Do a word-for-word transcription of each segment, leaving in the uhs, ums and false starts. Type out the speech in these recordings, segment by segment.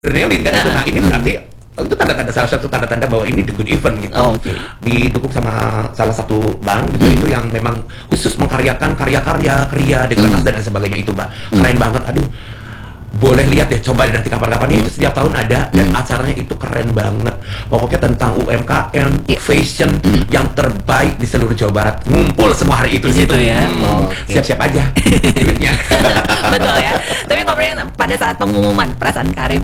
adrenalin kan itu. Heeh. Nah, ini berarti itu tanda-tanda salah satu tanda-tanda bahwa ini the good event gitu. Oh, oke. Didukung sama salah satu bank gitu, Hmm. itu yang memang khusus mengkaryakan karya-karya, kriya, deklarasi Hmm. dan sebagainya itu, Mbak. Hmm. Keren banget. Aduh, boleh lihat deh, coba deh nanti kapan-kapan. Hmm. Itu setiap tahun ada dan Hmm. acaranya itu keren banget. Pokoknya tentang U M K M, Iya. fashion Hmm. yang terbaik di seluruh Jawa Barat. Ngumpul semua hari itu Di di situ. situ ya? Hmm, Oke. Siap-siap aja duitnya. Betul ya. Tapi ngobrolnya pada saat pengumuman perasaan Karim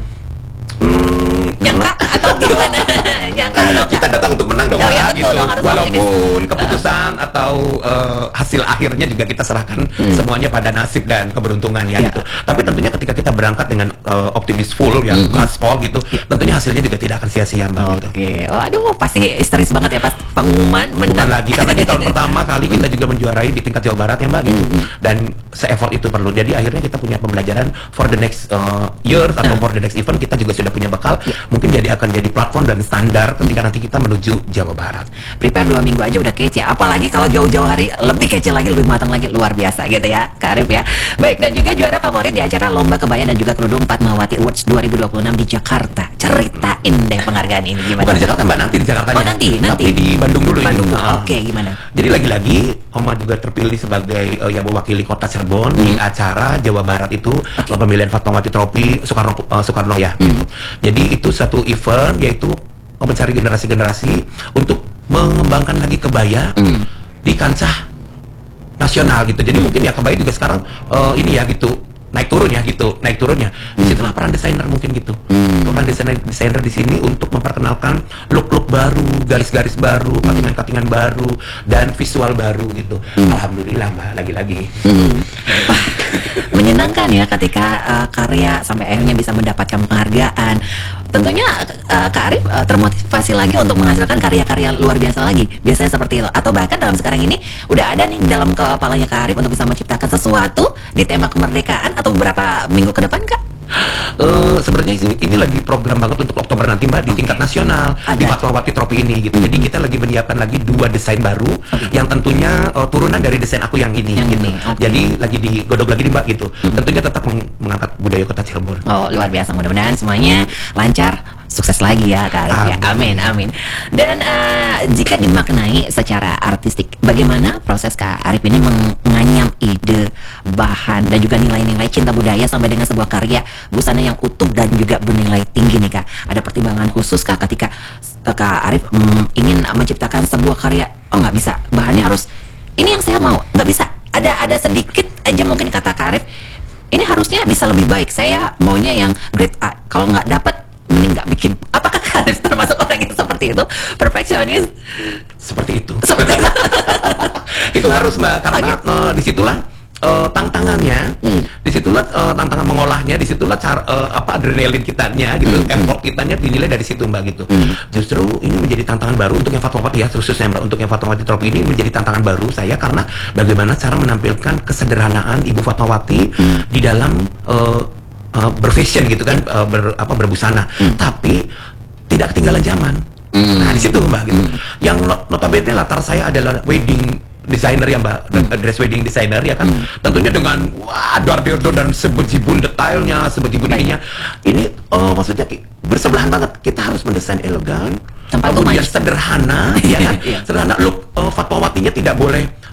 Hmm, nyangka atau gimana? Nyangka atau kita datang untuk menang dong, Oh, ya, Mbak, betul gitu. dong, harus Walaupun keputusan atau eh, hasil akhirnya juga kita serahkan Hmm. semuanya pada nasib dan keberuntungan ya, Ya. gitu. Tapi tentunya ketika kita berangkat dengan eh, optimis full ya, Hmm. gaspol gitu, tentunya hasilnya juga tidak akan sia-sia, Mbak. gitu. Oke, waduh pasti histeris banget ya pas pengumuman Bukan menang. lagi karena di tahun pertama kali kita juga menjuarai di tingkat Jawa Barat ya, Mbak, gitu. Hmm. Dan se-effort itu perlu. Jadi akhirnya kita punya pembelajaran for the next uh, year atau Nah. for the next event, kita juga sudah punya bekal. Mungkin jadi akan jadi platform dan standar ketika nanti kita menuju Jawa Barat. Prepare dua minggu aja udah kece, apalagi kalau jauh-jauh hari lebih kece lagi, lebih matang lagi, luar biasa gitu ya Kak Arif ya. Baik, dan juga juara favorit di acara Lomba Kebaya dan juga Kerudung Fatmawati Awards dua ribu dua puluh enam di Jakarta. Ceritain deh penghargaan ini gimana? Bukan di Jakarta, Mbak, nanti di Jakarta. Oh, nanti, nanti. Tapi di Bandung dulu ini. Bandung. Ah. Oke, gimana? Jadi lagi-lagi Oma juga terpilih sebagai uh, yang mewakili kota Cirebon Hmm. di acara Jawa Barat itu, uh, pemilihan Fatmawati Trophy Soekarno uh, Soekarno ya. Hmm. Jadi itu satu event yaitu mencari generasi-generasi untuk mengembangkan lagi kebaya Hmm. di kancah nasional gitu. Jadi mungkin ya kebaya juga sekarang uh, ini ya gitu naik turun ya gitu naik turunnya. Disitulah peran desainer mungkin gitu. Hmm. Peran desainer desainer di sini untuk memperkenalkan look-look baru, garis-garis baru, cuttingan-cuttingan baru dan visual baru gitu. Alhamdulillah, Mbak, lagi-lagi. Hmm. Wah, menyenangkan ya ketika uh, karya sampai akhirnya bisa mendapatkan penghargaan. Tentunya uh, Kak Arif uh, termotivasi lagi untuk menghasilkan karya-karya luar biasa lagi. Biasanya seperti itu. Atau bahkan dalam sekarang ini udah ada nih dalam kepalanya Kak Arif untuk bisa menciptakan sesuatu di tema kemerdekaan atau beberapa minggu ke depan, Kak? Eh, sebenarnya ini, ini lagi program banget untuk Oktober nanti, Mbak, di tingkat nasional Ada. di Fatmawati Trophy ini gitu. Jadi kita lagi menyiapkan lagi dua desain baru yang tentunya eh, turunan dari desain aku yang ini Yang gitu. ini, oke. Jadi lagi digodok lagi nih, Mbak, gitu. Tentunya tetap meng- mengangkat budaya kota Cirebon. Oh, luar biasa. Mudah-mudahan semuanya lancar, sukses lagi ya Kak Arif ya. Amin, amin. Dan eh, jika dimaknai secara artistik, bagaimana proses Kak Arif ini menganyam ide, bahan, dan juga nilai-nilai cinta budaya sampai dengan sebuah karya busana yang utuh dan juga bernilai tinggi nih Kak? Ada pertimbangan khusus Kak ketika eh, Kak Arif mm, ingin menciptakan sebuah karya? Oh, nggak bisa, bahannya harus ini yang saya mau, nggak bisa. Ada ada sedikit aja mungkin kata Kak Arif, ini harusnya bisa lebih baik. Saya maunya yang grade A. Kalau nggak dapat, mending nggak bikin. Apakah Kak Arif termasuk orang yang seperti itu, perfeksionis? Seperti itu. Seperti itu. Itu harus, Mbak, karena eh, disitulah eh, tantangannya, Hmm. disitulah eh, tantangan mengolahnya, disitulah cara eh, apa adrenalin kitanya gitu, effort kitanya dinilai dari situ, Mbak, gitu. Hmm. Justru ini menjadi tantangan baru untuk yang Fatmawati ya, khususnya, Mbak, untuk yang Fatmawati Trophy ini menjadi tantangan baru saya karena bagaimana cara menampilkan kesederhanaan Ibu Fatmawati di dalam eh, eh, berfashion gitu kan, eh, ber, apa berbusana, tapi tidak ketinggalan zaman. Hmm. Nah, di situ, Mbak, gitu. Yang not- notabene latar saya adalah wedding designer ya, Mbak, dress wedding designer ya kan. Tentunya dengan wah Darderdo dan sebejibun detailnya, sebejibun ininya. Ini eh, maksudnya ki- bersebelahan banget. Kita harus mendesain elegan, Tempat kemudian tuh, sederhana, ya kan. Iya. Sederhana look eh, Fatmawatinya tidak boleh